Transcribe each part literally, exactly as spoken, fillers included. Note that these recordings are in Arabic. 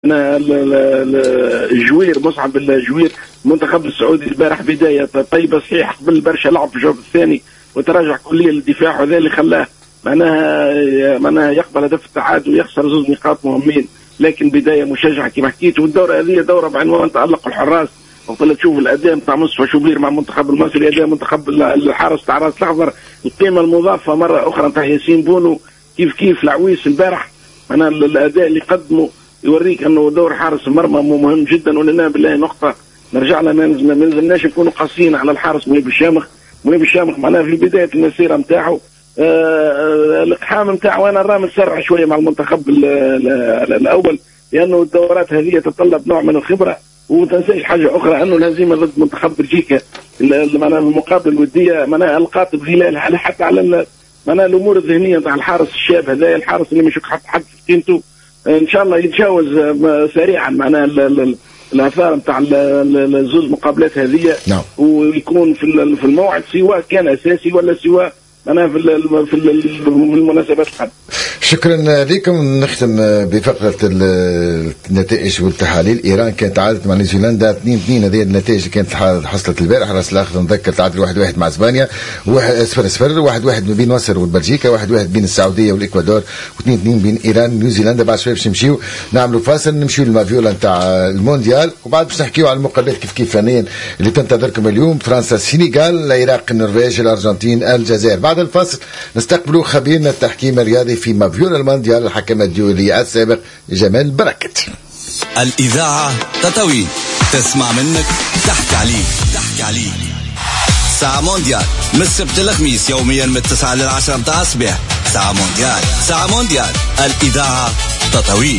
الجوير مصعب الجوير المنتخب السعودي البارح بداية طيبة صحيح، قبل برشا لعب في الشوط الثاني وتراجع كليا للدفاع، وهذا اللي خلاه معناها معناها يقبل هدف التعادل ويخسر زوج نقاط مهمين، لكن بداية مشجعة كما حكيت. والدورة هذه دورة بعنوان تألق الحراس، وقت تشوف الأداء نتاع مصطفى شوبير مع المنتخب المصري، أداء منتخب الحارس تاع راس الأخضر، القيمة المضافة مرة أخرى نتاع ياسين بونو، كيف كيف العويس البارح معناها الأداء اللي قدمه يوريك انه دور حارس المرمى مهم جدا. ولنا بالله نقطه نرجع لنا ما نزلناش نكونوا قاسيين على الحارس منيب الشامخ. منيب الشامخ معناها في بدايه المسيره نتاعو الاقحام نتاعو انا راه متسرع شويه مع المنتخب الاول، لانه الدورات هذه تتطلب نوع من الخبره. وما تنساش حاجه اخرى، انه الهزيمه ضد منتخب بلجيكا معناها المقابله الوديه معناها القات بظلال حتى على معناها الامور الذهنيه نتاع الحارس الشاب هذا، الحارس اللي مش حط حد في قيمته، ان شاء الله يتجاوز سريعا معناها الاثار نتاع الزوز مقابلات هذه، نعم. ويكون في في الموعد سواء كان اساسي ولا سواء معناها في في المناسبات القادمه. شكرا لكم. نختم بفقره النتائج والتحاليل. ايران كانت تعادلت مع نيوزيلندا اثنين اثنين، هذه النتائج اللي كانت حصلت البارح. راس الاخضر نذكر تعادل واحد واحد مع اسبانيا، واحد صفر صفر، واحد واحد بين مصر وبلجيكا، واحد واحد بين السعوديه والاكوادور، واثنين اثنين بين ايران ونيوزيلندا. بعد شويه باش نمشيو نعملوا فاصل، نمشيو للمافيولا نتاع المونديال، وبعد باش نحكيو على المقابلات كيف كيف فنيا اللي تنتظركم اليوم: فرنسا، السنغال، العراق، النرويج، الارجنتين، الجزائر. بعد الفاصل نستقبلوا خبيرنا التحكيم الرياضي في مافيولا المونديال، الحكم الدولي السابق جمال بركت. الإذاعة تطوي، تسمع منك تحكي عليك تحكي عليك. ساعة مونديال من السبت للخميس يوميا من التسعة للعشرة متاع الصباح. ساعة مونديال، ساعة مونديال، الإذاعة تطوي.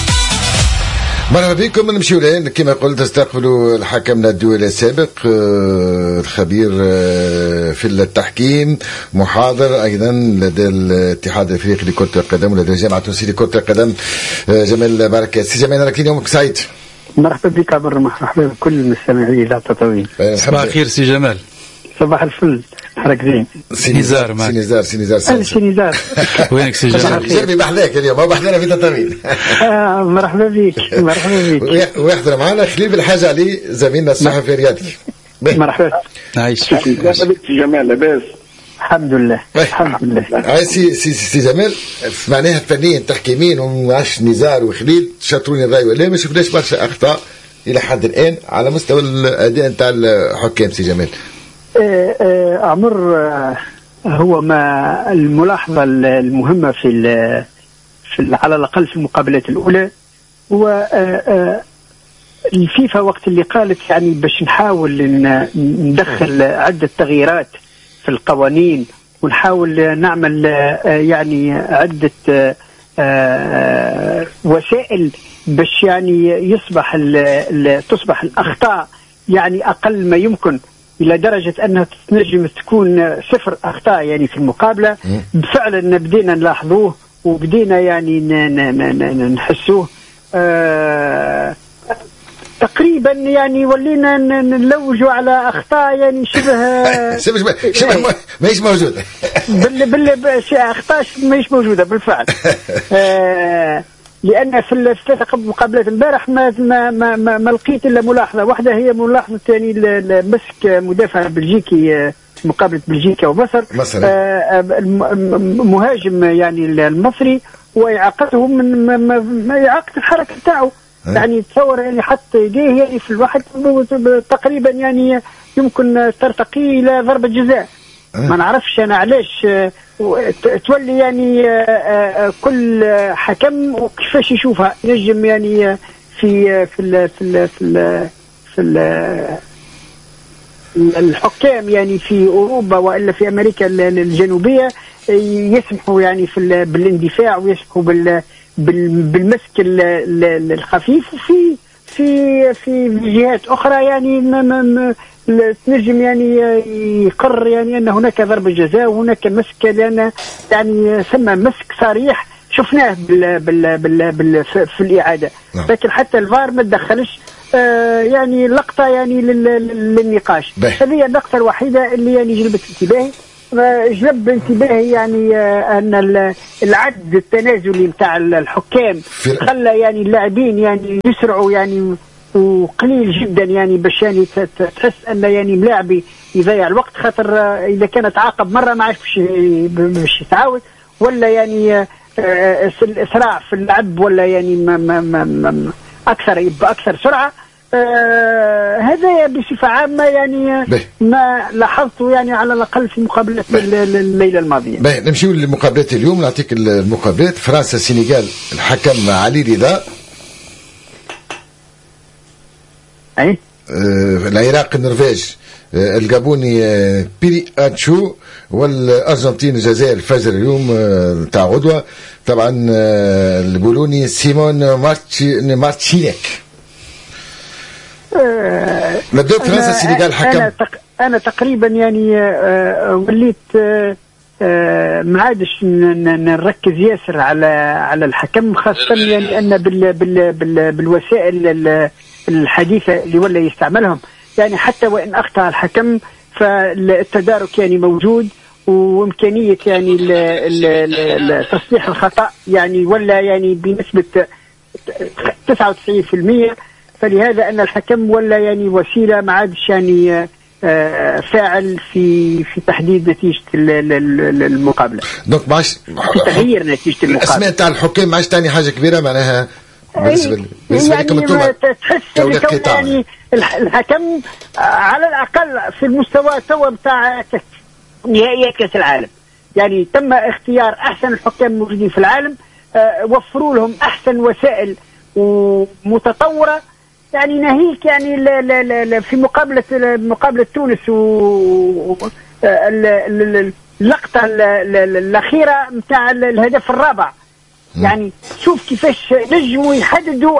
مرحبا بكم. نمشيو الان كما قلت نستقبلوا الحكمنا الدولي السابق الخبير في التحكيم، محاضر ايضا لدى الاتحاد الافريقي لكرة القدم ولدى الجامعة التونسية لكرة القدم، جمال بركة. سي جمال، انا كل يومك سعيد. مرحبا بك عبر، مرحبا بكل المستمعين لا تطوي. صباح الخير سي جمال. صباح الفل، حرك زين. سي نزار معك. سي نزار سي نزار سي نزار وينك سي جمال؟ جربي بحذاك اليوم، ما بحذانا في تطاوين. آه مرحبا بك مرحبا بك. ويحضر معنا خليل بالحاجة علي زميلنا الصحفي الرياضي. مرحبا. عايش. مرحبا بك سي جمال، لاباس؟ الحمد لله الحمد لله. هاي سي سي سي جمال، معناها فنيا تحكيمين ومعش نزار وخليل شاطروني الراي، ولا ما شفناش برشا اخطاء الى حد الان على مستوى الاداء نتاع الحكام سي جمال؟ عمر، هو ما الملاحظة المهمة في في على الأقل في المقابلات الأولى، هو الفيفا وقت اللي قالت يعني باش نحاول ندخل عدة تغييرات في القوانين ونحاول نعمل يعني عدة وسائل باش يعني يصبح تصبح الأخطاء يعني أقل ما يمكن، إلى درجة أنها تنجم تكون صفر أخطاء يعني في المقابلة. فعلا بدينا نلاحظوه وبدينا يعني نحسوه. آه تقريبا يعني ولينا نلوجوا على أخطاء يعني شبه شبه ما هيش موجودة. بال بال أخطاء ما هيش موجودة بالفعل. آه لأن في الثلاث مقابلات امبارح ما ما ما, ما, ما لقيت إلا ملاحظة واحدة، هي ملاحظة يعني مسك مدافع بلجيكي مقابلة بلجيكا ومصر، آه مهاجم يعني المصري، وإعاقته من إعاقة الحركة بتاعه، يعني تصور يعني حط يديه يعني في الواحد تقريبا يعني يمكن ترتقي إلى ضربة جزاء. ما نعرفش أنا علاش تولي يعني كل حكم وكيفاش يشوفها نجم يعني في في ال في ال في ال في ال الحكام يعني في أوروبا وإلا في أمريكا الجنوبية يسمحوا يعني في بالاندفاع ويسمحوا بال بالمسك الخفيف، وفي في في جهات أخرى يعني تنجم يعني يقرر يعني أن هناك ضربة جزاء وهناك مسك، لأن يعني ثم مسك صريح شفناه بال بال بال بال في الإعادة. لكن حتى الفار ما تدخلش آه يعني لقطة يعني للنقاش. هذه النقطة الوحيدة اللي يعني جلبت انتباهي. جلب انتباهي يعني ان العد التنازلي نتاع الحكام خلى يعني اللاعبين يعني يسرعوا يعني وقليل جدا يعني باش يعني تحس ان يعني ملاعبي يضيع الوقت، خاطر اذا كان تعاقب مره ما عادش باش يتعاود، ولا يعني الاسراع في اللعب، ولا يعني ما ما ما اكثر يبقى اكثر سرعه. آه هذا بصفة عامة يعني بيه. ما لاحظته يعني على الأقل في مقابلات الليلة الماضية. باهي نمشيو للمقابلات اليوم، نعطيك المقابلات. فرنسا السنغال الحكم علي رضا. أي آه العراق النرويج آه الجابوني آه بيري اتشو، والارجنتين الجزائر الفجر اليوم تاع آه غدوه طبعا آه البولوني سيمون مارتشي مارتشينيك. نبدأ فرنسا السنغال حكم. أنا, تق... أنا تقريبا يعني آه وليت آه آه ما عادش نركز ياسر على على الحكم، خاصة يعني أن بال... بال... بال... بالوسائل الحديثة اللي ولا يستعملهم، يعني حتى وإن أخطأ الحكم فالتدارك يعني موجود، وإمكانية يعني تصليح الخطأ يعني ولا يعني بنسبة تسعة وتسعين بالمئة. فلهذا أن الحكم ولا يعني وسيلة ما عادش يعني فاعل في في تحديد نتيجة المقابلة. دونك معاش في تغيير نتيجة المقابلة. الأسماء تاع الحكام معاش تاني حاجة كبيرة معناها بالنسبة بالنسبة لكم انتم. تحس يعني الحكم على الأقل في المستوى توا بتاع نهائيات كأس العالم، يعني تم اختيار أحسن الحكام الموجودين في العالم، وفروا لهم أحسن وسائل ومتطورة، يعني ناهيك يعني لا لا لا في مقابلة مقابلة تونس و اللقطة الأخيرة متاع الهدف الرابع، يعني شوف كيفاش نجموا يحددوا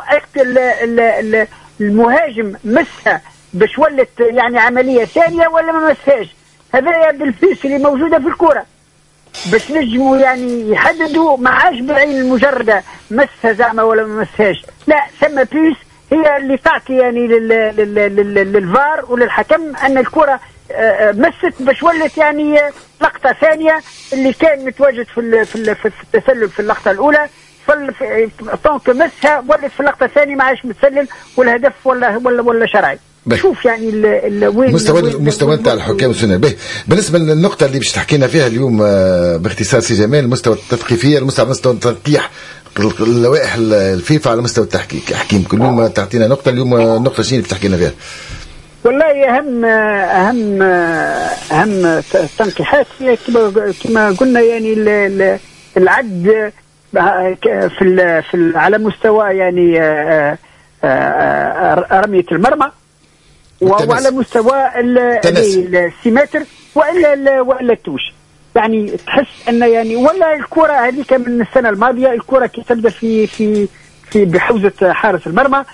المهاجم مسها باش ولت يعني عملية ثانية ولا ما مسهاش. هذا بالفيس اللي موجودة في الكرة باش نجموا يعني يحددوا، ما عادش بالعين المجردة مسها زعما ولا ما مسهاش، لا ثم بيس هي اللي تعطي يعني للفار وللحكم ان الكرة مست باش ولت يعني لقطة ثانية اللي كان متواجد في في التسلل في اللقطة الأولى، طونك مسها ولت في اللقطة الثانية ما عادش متسلل والهدف ولا ولا ولا شرعي. بي. شوف يعني ال وين مستوى المستوى نتاع الحكام السنة. به بالنسبة للنقطة اللي باش تحكينا فيها اليوم باختصار سي جمال، المستوى التثقيفية، المستوى مستوى تنقيح اللوائح الفيفا على مستوى التحكيك احكيم كل يوم تعطينا نقطة. اليوم النقطة شنو اللي بتحكينا فيها؟ والله أهم أهم أهم التنقيحات هي كما كما قلنا يعني العد في في على مستوى يعني رمية المرمى وعلى مستوى السيمتر والا والا التوش، يعني تحس ان يعني ولا الكرة هذيك من السنة الماضية الكرة كي تبدا في في في بحوزة حارس المرمى،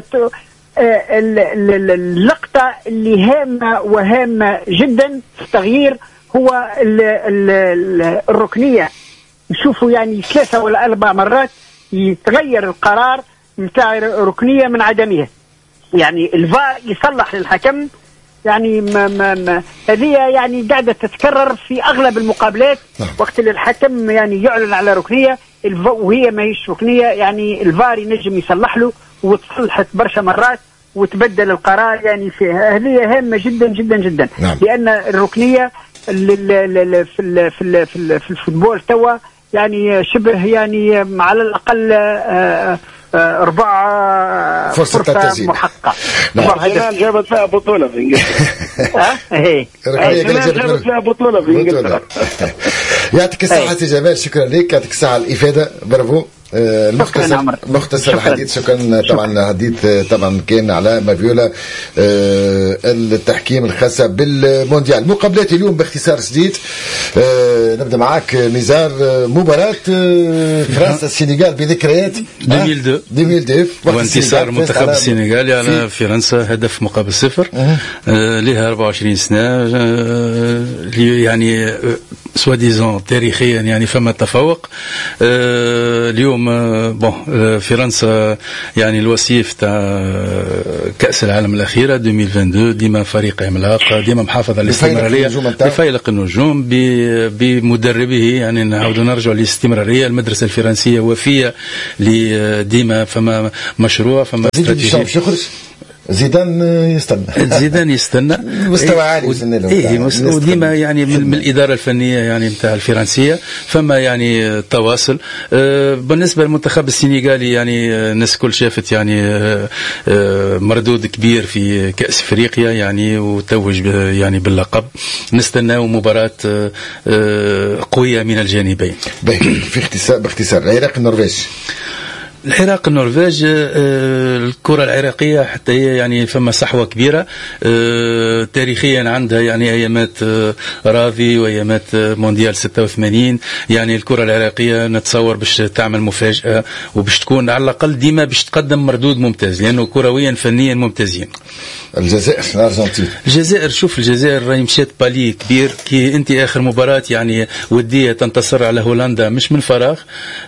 اللقطة اللي هامة وهامة جدا في التغيير هو الركنية. نشوفوا يعني ثلاثة ولا أربع مرات يتغير القرار متاع ركنية من عدمها، يعني الفار يصلح للحكم، يعني ما ما ما هذه يعني قاعدة تتكرر في أغلب المقابلات. وقت اللي الحكم يعني يعلن على ركنية وهي ما هيش ركنية، يعني الفار ينجم يصلح له، وتصلحت برشا مرات وتبدل القرار. يعني في هذه هامة جدا جدا جدا. نعم. لأن الركنية في في في في الفوتبول توا يعني شبه يعني على الأقل أربعة فرصة, فرصة محققة. الجمال جابت فيها بطولة في إنجلترا. إيه. الجمال جابت فيها بطولة في إنجلترا. يعطيك الصحة سي جمال، شكرا لك، يعطيك الصحة الإفادة، برافو. المختصر مختصر الحديث. شكرا. طبعا الحديث طبعا كان على مافيولا التحكيم الخاصة بالمونديال. مقابلات اليوم باختصار شديد. نبدا معاك نزار، مباراة فرنسا السنغال بذكريات ألفين واثنين ألفين واثنين وانتصار منتخب السنغال على فرنسا هدف مقابل صفر. لها أربعة وعشرين سنة، يعني سوا ديزون تاريخيا يعني فما تفوق. اليوم اليوم بون فرنسا يعني الوصيف تاع كأس العالم الأخيرة ألفين واثنين وعشرين ديما فريق عملاق، ديما محافظ على الاستمرارية بفيلق النجوم بمدربه، يعني نعاودوا نرجع للاستمرارية. المدرسة الفرنسية وفية ديما فما مشروع فما استراتيجية. زيدان يستنى زيدان يستنى مستوى عالي يستنى له إيه وديما يعني من, من الإدارة الفنية يعني نتاع الفرنسية فما يعني تواصل. آه بالنسبة للمنتخب السنغالي يعني الناس كل شافت يعني آه مردود كبير في كأس افريقيا يعني وتوج يعني باللقب. نستناو مباراة آه قوية من الجانبين. في اختصار باختصار العراق النرويج. العراق النرويج الكرة العراقية حتى هي يعني فما صحوة كبيرة تاريخيا عندها يعني أيامات راضي وأيامات مونديال ستة وثمانين. يعني الكرة العراقية نتصور باش تعمل مفاجأة وباش تكون على الأقل ديما باش تقدم مردود ممتاز لأنه كرويا فنيا ممتازين. الجزائر الأرجنتين. الجزائر شوف الجزائر راهي مشات بالي كبير كي أنت آخر مباراة يعني ودية تنتصر على هولندا مش من فراغ.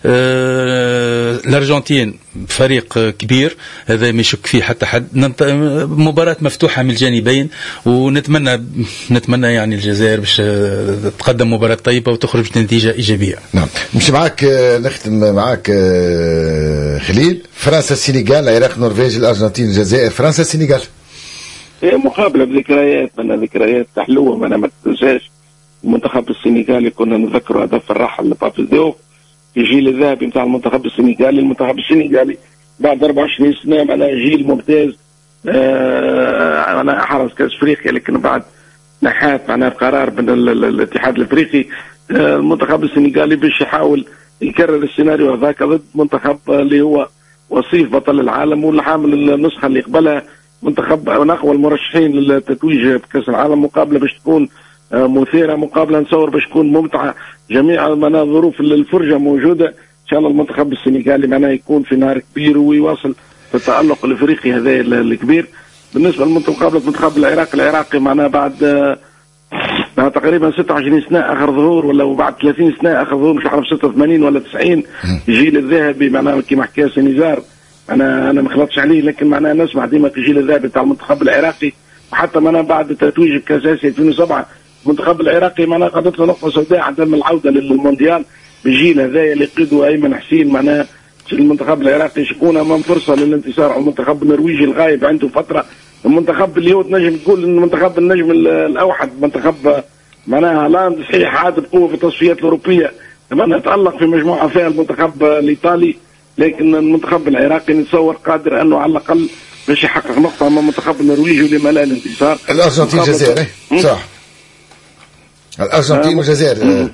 الأرجنتين فريق كبير هذا ما يشك فيه حتى حد. مباراة مفتوحة من الجانبين ونتمنى نتمنى يعني الجزائر باش تقدم مباراة طيبة وتخرج بنتيجة إيجابية. نعم مش معاك نختم معاك خليل. فرنسا السنغال العراق النرويج الأرجنتين الجزائر فرنسا السنغال. هي مقابلة بذكريات من ذكريات تحلوة ما ما تنساش. المنتخب السنغالي كنا نذكر هدف الراحل لبابي ديوف في الجيل الذهبي نتاع المنتخب السنغالي. المنتخب السنغالي بعد أربع وعشرين سنة معناها جيل ممتاز آه معناها أحرز كأس أفريقيا لكن بعد نحات معناها قرار من الاتحاد الأفريقي آه المنتخب السنغالي باش يحاول يكرر السيناريو هذاك ضد منتخب اللي هو وصيف بطل العالم واللي حامل النسخة اللي قبلها منتخب من أقوى المرشحين للتتويج بكأس العالم. مقابلة باش تكون مثيرة، مقابلة نصور باش تكون ممتعة، جميع معناها ظروف الفرجة موجودة. إن شاء الله المنتخب السنغالي معناها يكون في نهار كبير ويواصل في التألق الإفريقي هذا الكبير. بالنسبة لمقابلة المنتخب العراقي العراقي معناها بعد بعد تقريبا ستة وعشرين سنة آخر ظهور ولا بعد ثلاثين سنة آخر ظهور مش عارف ستة وثمانين ولا تسعين الجيل الذهبي معناها كما حكى سنيزار. أنا أنا ما خلطش عليه لكن معناها نسمع ديما في الجيل الذهبي بتاع المنتخب العراقي وحتى معناها بعد التتويج بكأس آسيا ألفين وسبعة المنتخب العراقي معناها قضت له نقطة سوداء عندما العودة للمونديال بالجيل هذايا اللي قيدوا أيمن حسين. معناها المنتخب العراقي يكون أمام فرصة للانتصار على المنتخب النرويجي الغايب عنده فترة. المنتخب اللي هو تنجم تقول المنتخب النجم الأوحد منتخب معناها هولاند صحيح عاد بقوة في التصفيات الأوروبية معناها تألق في مجموعة فيها المنتخب الإيطالي لكن المنتخب العراقي نتصور قادر أنه على الأقل باش يحقق نقطة أمام المنتخب النرويجي ولما لا الانتصار. الأرجنتين الجزائر صح الأرجنتين والجزائر.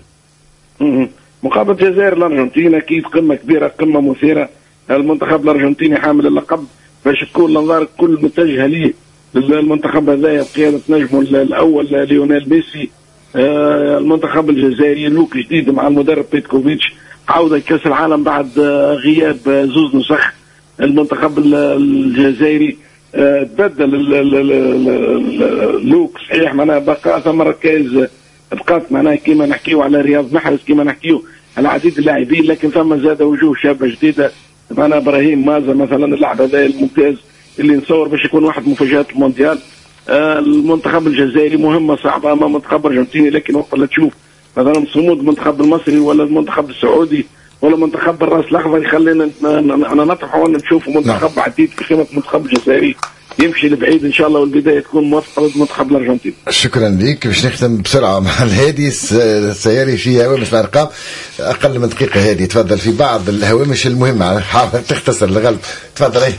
مقابلة الجزائر الأرجنتين أكيد قمة كبيرة قمة مثيرة. المنتخب الأرجنتيني حامل اللقب باش تكون الأنظار كل متجهة ليه المنتخب هذا بقيادة نجمه الأول ليونيل ميسي. المنتخب الجزائري لوك جديد مع المدرب بيتكوفيتش عودة كأس العالم بعد غياب زوز نسخ. المنتخب الجزائري تبدل لوك صحيح معناها بقى ثم ركائز بقات معناها كيما نحكيو على رياض محرز كيما نحكيو على عديد اللاعبين لكن ثم زاد وجوه شابة جديدة. معناها ابراهيم مازا مثلا اللاعب هذا الممتاز اللي نصور باش يكون واحد مفاجآت المونديال. آه المنتخب الجزائري مهمة صعبة امام المنتخب الارجنتيني لكن وقت اللي تشوف مثلا صمود المنتخب المصري ولا المنتخب السعودي ولا منتخب الراس الاخضر يخلينا انا نطرح وانا نشوف منتخب عديد في قيمة المنتخب الجزائري يمشي لبعيد ان شاء الله والبدايه تكون موفقه ضد منتخب الارجنتين. شكرا لك. باش نختم بسرعه مع الهادي السياري في هوامش مع ارقام اقل من دقيقه. هادي تفضل في بعض الهوامش المهمه حاول تختصر الغلب تفضل. ايه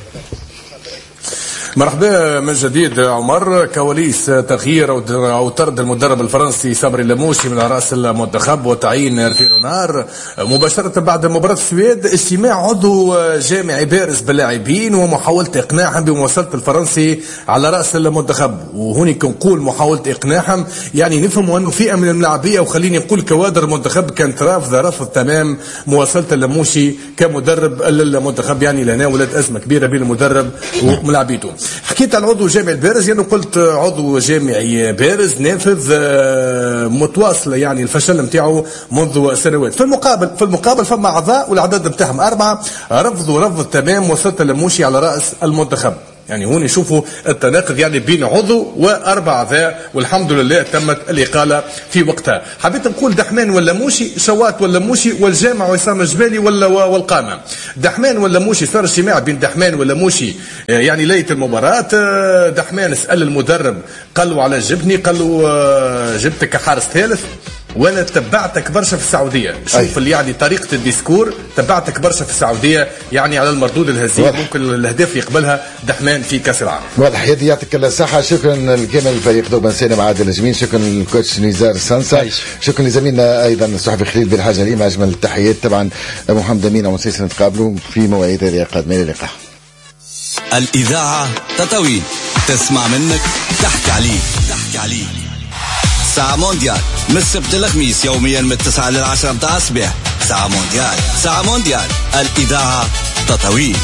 مرحبا من جديد عمر. كواليس تغيير او طرد المدرب الفرنسي صبري لموشي من راس المنتخب وتعيين فيرونار مباشره بعد مباراه السويد استماع عضو جامعي بارز باللاعبين ومحاوله اقناعهم بمواصله الفرنسي على راس المنتخب. وهونيك نقول محاوله اقناعهم يعني نفهموا انه فئه من الملاعبيه وخليني نقول كوادر المنتخب كانت رافضه رفض تمام مواصله لموشي كمدرب للمنتخب. يعني لنا ولات ازمه كبيره بين المدرب وملاعبيته. حكيت عن عضو جامعي بارز، يعني قلت عضو جامعي بارز نافذ متواصله يعني الفشل نتاعو منذ سنوات. في المقابل في المقابل فما اعضاء والعدد نتاعهم اربعه رفضوا رفض تمام وسط اللموشي على راس المنتخب. يعني هون يشوفوا التناقض يعني بين عضو واربع اعضاء، والحمد لله تمت الاقاله في وقتها. حبيت نقول دحمان واللموشي، شوات واللموشي، والجامع وعصام الجبالي ولا والقامه. دحمان واللموشي صار اجتماع بين دحمان واللموشي يعني ليله المباراه. دحمان سال المدرب قال له على جبني، قال له جبتك كحارس ثالث وانا تبعتك برشا في السعوديه. شوف اللي يعني طريقه الديسكور، تبعتك برشا في السعوديه يعني على المردود الهزيل ممكن الاهداف يقبلها دحمان في كاس العالم. واضح. يدي يعطيك الصحه. شكرا لكامل الفريق دوبا سالم عادل الجميل، شكرا للكوتش نزار سانسا، شكرا لزميلنا ايضا الصحفي خليل بالحاجه لي. مع اجمل التحيات طبعا محمد امين ومسيس، نتقابلوا في مواعيد قادمه. الى اللقاء. الاذاعه تطاوين، تسمع منك تحكي عليك تحكي عليك. ساعة مونديال من السبت للخميس يوميا من التسعة للعشرة متاع الصباح. ساعة مونديال، ساعة مونديال، الإذاعة تطاوين.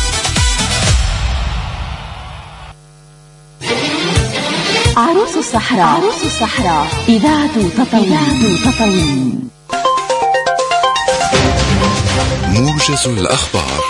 عروس الصحراء، عروس الصحراء، إذاعة تطاوين. موجز الأخبار.